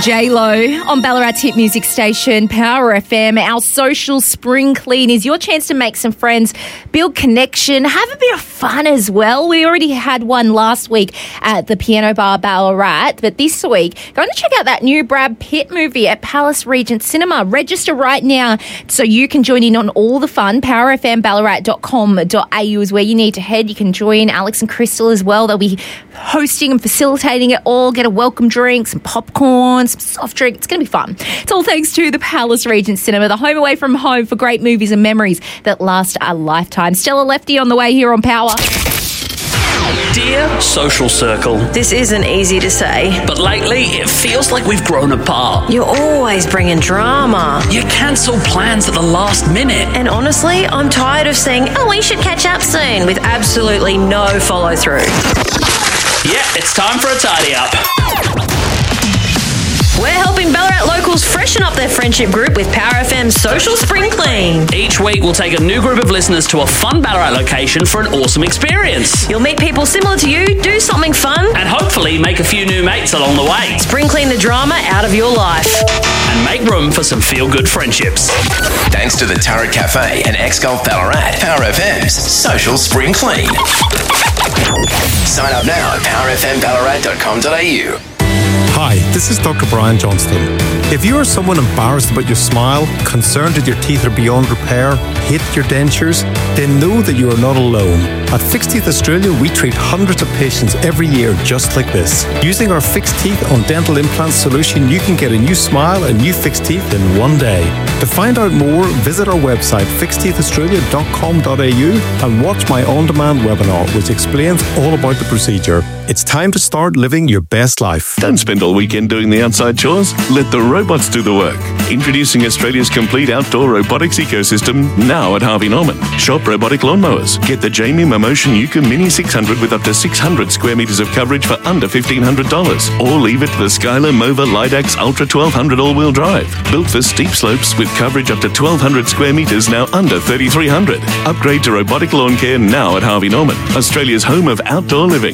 J-Lo on Ballarat's hit music station, Power FM. Our social spring clean is your chance to make some friends, build connection, have a bit of fun as well. We already had one last week at the Piano Bar Ballarat, but this week, go and check out that new Brad Pitt movie at Palace Regent Cinema. Register right now so you can join in on all the fun. powerfmballarat.com.au is where you need to head. You can join Alex and Crystal as well. They'll be hosting and facilitating it all. Get a welcome drink, some popcorn, some soft drink. It's going to be fun. It's all thanks to the Palace Regent Cinema, the home away from home for great movies and memories that last a lifetime. Stella Lefty on the way here on Power. Dear social circle. This isn't easy to say. But lately, it feels like we've grown apart. You're always bringing drama. You cancel plans at the last minute. And honestly, I'm tired of saying, we should catch up soon, with absolutely no follow through. Yeah, it's time for a tidy up. We're helping Ballarat locals freshen up their friendship group with Power FM's Social Spring Clean. Each week, we'll take a new group of listeners to a fun Ballarat location for an awesome experience. You'll meet people similar to you, do something fun, and hopefully make a few new mates along the way. Spring clean the drama out of your life. And make room for some feel-good friendships. Thanks to the Turret Cafe and X-Golf Ballarat, Power FM's Social Spring Clean. Sign up now at powerfmballarat.com.au. Hi, this is Dr. Brian Johnston. If you are someone embarrassed about your smile, concerned that your teeth are beyond repair, hate your dentures, then know that you are not alone. At Fixed Teeth Australia, we treat hundreds of patients every year just like this. Using our Fixed Teeth on Dental Implants solution, you can get a new smile and new fixed teeth in one day. To find out more, visit our website fixedteethaustralia.com.au and watch my on-demand webinar, which explains all about the procedure. It's time to start living your best life. Don't spend all weekend doing the outside chores. Let the robots do the work. Introducing Australia's complete outdoor robotics ecosystem now at Harvey Norman. Shop robotic lawnmowers. Get the Jamie Momotion Yuka Mini 600 with up to 600 square metres of coverage for under $1,500. Or leave it to the Skylar Mova Lidax Ultra 1200 all-wheel drive. Built for steep slopes with coverage up to 1,200 square metres now under $3,300. Upgrade to robotic lawn care now at Harvey Norman. Australia's home of outdoor living.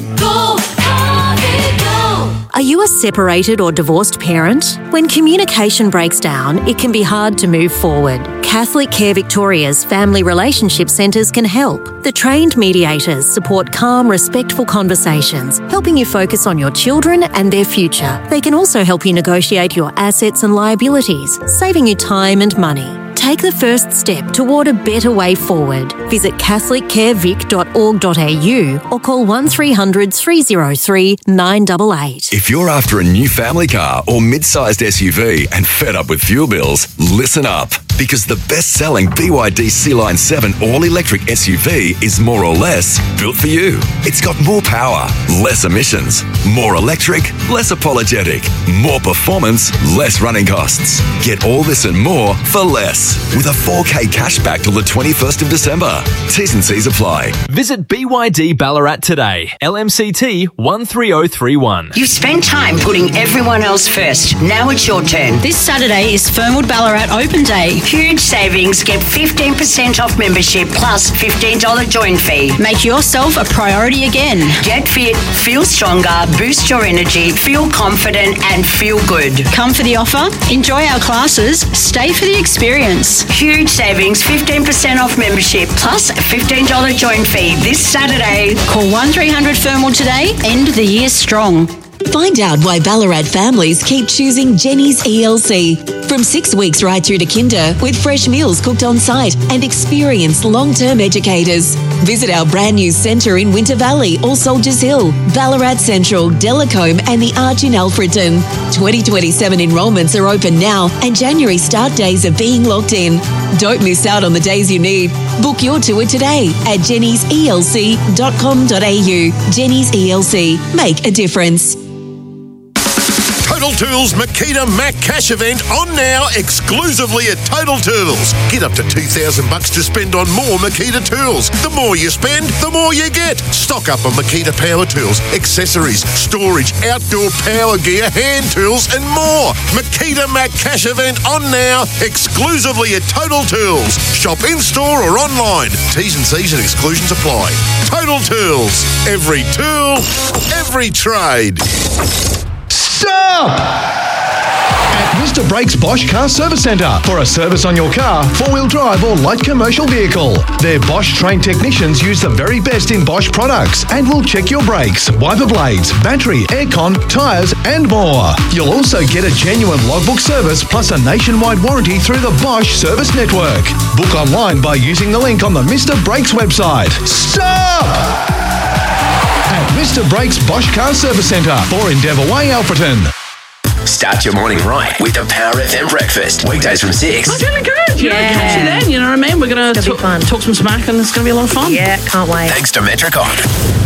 Are you a separated or divorced parent? When communication breaks down, it can be hard to move forward. Catholic Care Victoria's Family Relationship Centres can help. The trained mediators support calm, respectful conversations, helping you focus on your children and their future. They can also help you negotiate your assets and liabilities, saving you time and money. Take the first step toward a better way forward. Visit catholiccarevic.org.au or call 1300 303 988. If you're after a new family car or mid-sized SUV and fed up with fuel bills, listen up. Because the best-selling BYD C-Line 7 all-electric SUV is more or less built for you. It's got more power, less emissions, more electric, less apologetic, more performance, less running costs. Get all this and more for less. With a 4K cashback till the 21st of December. T's and C's apply. Visit BYD Ballarat today. LMCT 13031. You've spent time putting everyone else first. Now it's your turn. This Saturday is Fernwood Ballarat Open Day. Huge savings. Get 15% off membership plus $15 join fee. Make yourself a priority again. Get fit, feel stronger, boost your energy, feel confident and feel good. Come for the offer, enjoy our classes, stay for the experience. Huge savings, 15% off membership plus $15 join fee this Saturday. Call 1300 Fernwood today. End the year strong. Find out why Ballarat families keep choosing Jenny's ELC. From 6 weeks right through to kinder, with fresh meals cooked on site and experienced long-term educators. Visit our brand new centre in Winter Valley or Soldiers Hill, Ballarat Central, Delacombe and the Arch in Alfredton. 2027 enrolments are open now and January start days are being locked in. Don't miss out on the days you need. Book your tour today at jennyselc.com.au. Jenny's ELC. Make a difference. Total Tools Makita Mac Cash event on now exclusively at Total Tools. Get up to $2,000 to spend on more Makita tools. The more you spend, the more you get. Stock up on Makita power tools, accessories, storage, outdoor power gear, hand tools and more. Makita Mac Cash event on now exclusively at Total Tools. Shop in-store or online. T's and C's and exclusions apply. Total Tools. Every tool, every trade. Stop! Mr. Brakes Bosch Car Service Centre for a service on your car, four-wheel drive or light commercial vehicle. Their Bosch trained technicians use the very best in Bosch products and will check your brakes, wiper blades, battery, aircon, tyres and more. You'll also get a genuine logbook service plus a nationwide warranty through the Bosch Service Network. Book online by using the link on the Mr. Brakes website. Stop! At Mr. Brakes Bosch Car Service Centre for Endeavour Way, Alfreton. Start your morning right with the Power FM breakfast. Weekdays from 6. I'm feeling good. You're going to catch you then, you know what I mean? We're going to talk some smack and it's going to be a lot of fun. Yeah, can't wait. Thanks to Metricon.